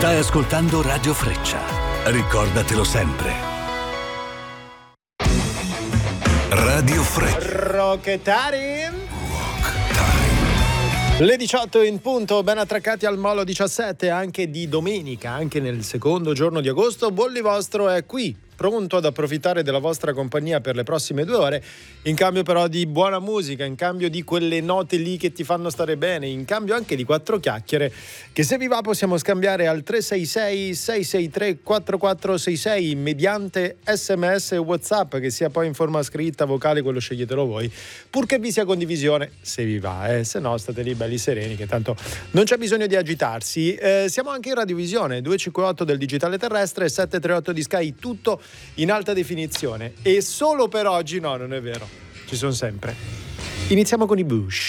Stai ascoltando Radio Freccia. Ricordatelo sempre. Radio Freccia. Rocketari. Le 18 in punto, ben attraccati al Molo 17, anche di domenica, anche nel secondo giorno di agosto. Bolli vostro è qui, pronto ad approfittare della vostra compagnia per le prossime 2 ore, in cambio però di buona musica, in cambio di quelle note lì che ti fanno stare bene, in cambio anche di 4 chiacchiere che se vi va possiamo scambiare al 366 663 4466 mediante SMS e WhatsApp, che sia poi in forma scritta, vocale, quello sceglietelo voi, purché vi sia condivisione, se vi va, se no state lì belli sereni che tanto non c'è bisogno di agitarsi. Siamo anche in radiovisione, 258 del digitale terrestre, 738 di Sky, tutto in alta definizione. E solo per oggi no, non è vero, ci sono sempre. Iniziamo con i Bush.